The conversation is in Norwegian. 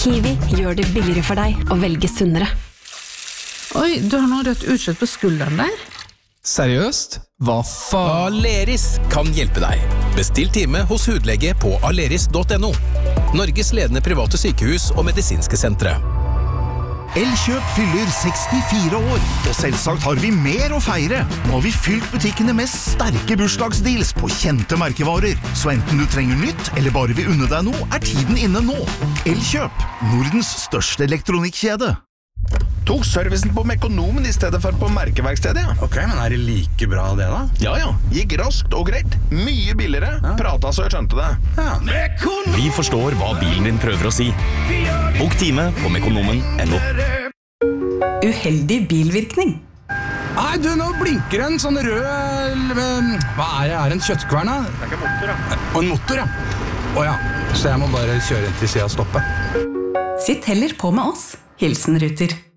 Kiwi gjør det billigere for deg å velge sunnere. Oi, du har noe rødt utslett på skulderen der. Seriøst? Hva faen? Aleris kan hjelpe deg. Bestill time hos hudlege på aleris.no. Norges ledende private sykehus og medisinske sentre. Elkjøp fyller 64 år, og selvsagt har vi mer å feire. Nå har vi fylt butikkene med sterke bursdagsdeals på kjente merkevarer. Så enten du trenger nytt, eller bare vil unne deg noe, tiden inne nå. Elkjøp, Nordens største elektronikkjede. Tok servicen på Mekonomen I stedet for på merkeverkstedet, ja. Ok, men det like bra det da? Ja, gikk raskt og greit. Mye billigere. Prata så jeg skjønte det. Ja. Vi forstår hva bilen din prøver å si. Bok time på mekonomen.no. Uheldig bilvirkning. Nei, du, nå blinker en sånn rød... Hva det? En kjøttkvern, da? Det ikke en motor, da. Og en motor, ja. Åja, så jeg må bare kjøre inn til siden og stoppe. Sitt heller på med oss. Hilsen Ruter.